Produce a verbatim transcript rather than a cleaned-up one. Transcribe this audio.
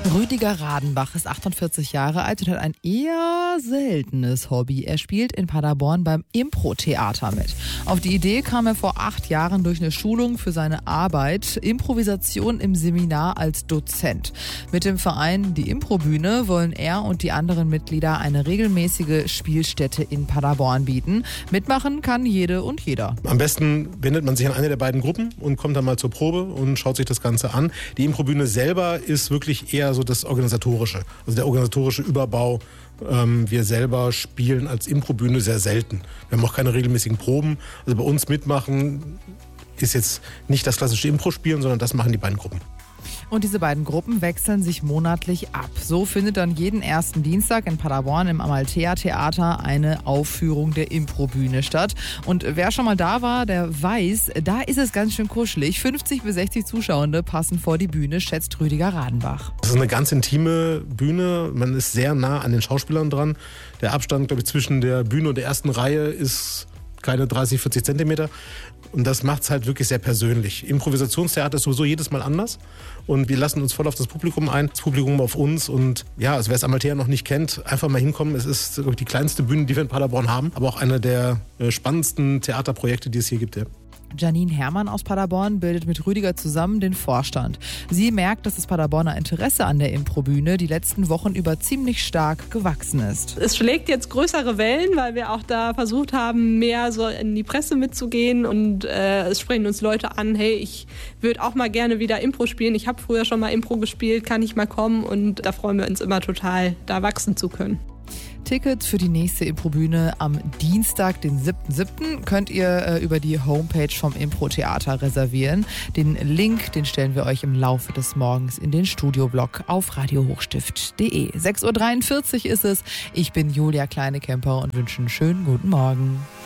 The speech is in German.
Rüdiger Radenbach ist achtundvierzig Jahre alt und hat ein eher seltenes Hobby. Er spielt in Paderborn beim Impro-Theater mit. Auf die Idee kam er vor acht Jahren durch eine Schulung für seine Arbeit Improvisation im Seminar als Dozent. Mit dem Verein Die Improbühne wollen er und die anderen Mitglieder eine regelmäßige Spielstätte in Paderborn bieten. Mitmachen kann jede und jeder. Am besten wendet man sich an eine der beiden Gruppen und kommt dann mal zur Probe und schaut sich das Ganze an. Die Improbühne selber ist wirklich eher so das Organisatorische, also der organisatorische Überbau. Ähm, wir selber spielen als Improbühne sehr selten. Wir haben auch keine regelmäßigen Proben. Also bei uns mitmachen ist jetzt nicht das klassische Impro-Spielen, sondern das machen die beiden Gruppen. Und diese beiden Gruppen wechseln sich monatlich ab. So findet dann jeden ersten Dienstag in Paderborn im Amalthea Theater eine Aufführung der Improbühne statt. Und wer schon mal da war, der weiß, da ist es ganz schön kuschelig. fünfzig bis sechzig Zuschauende passen vor die Bühne, schätzt Rüdiger Radenbach. Das ist eine ganz intime Bühne. Man ist sehr nah an den Schauspielern dran. Der Abstand, glaube ich, zwischen der Bühne und der ersten Reihe ist keine dreißig, vierzig Zentimeter. Und das macht es halt wirklich sehr persönlich. Improvisationstheater ist sowieso jedes Mal anders. Und wir lassen uns voll auf das Publikum ein, das Publikum auf uns. Und ja, also wer es Amalthea noch nicht kennt, einfach mal hinkommen. Es ist, glaube ich, die kleinste Bühne, die wir in Paderborn haben, aber auch einer der äh, spannendsten Theaterprojekte, die es hier gibt. Ja. Janine Herrmann aus Paderborn bildet mit Rüdiger zusammen den Vorstand. Sie merkt, dass das Paderborner Interesse an der Improbühne die letzten Wochen über ziemlich stark gewachsen ist. Es schlägt jetzt größere Wellen, weil wir auch da versucht haben, mehr so in die Presse mitzugehen und äh, es sprechen uns Leute an, hey, ich würde auch mal gerne wieder Impro spielen. Ich habe früher schon mal Impro gespielt, kann ich mal kommen, und da freuen wir uns immer total, da wachsen zu können. Tickets für die nächste Improbühne am Dienstag, den siebten siebten könnt ihr äh, über die Homepage vom Impro-Theater reservieren. Den Link, den stellen wir euch im Laufe des Morgens in den Studioblog auf radiohochstift punkt de. sechs Uhr dreiundvierzig ist es. Ich bin Julia Kleinekemper und wünsche einen schönen guten Morgen.